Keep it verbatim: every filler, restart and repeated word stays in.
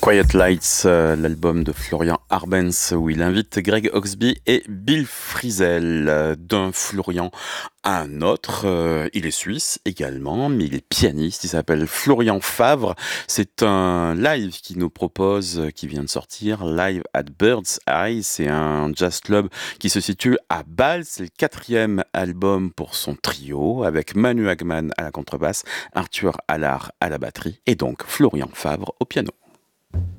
Quiet Lights, euh, l'album de Florian Arbenz, où il invite Greg Oxby et Bill Frisell. Euh, D'un Florian à un autre, euh, il est suisse également, mais il est pianiste, il s'appelle Florian Favre. C'est un live qu'il nous propose, euh, qui vient de sortir, Live at Bird's Eye. C'est un jazz club qui se situe à Bâle. C'est le quatrième album pour son trio, avec Manu Hagman à la contrebasse, Arthur Allard à la batterie, et donc Florian Favre au piano.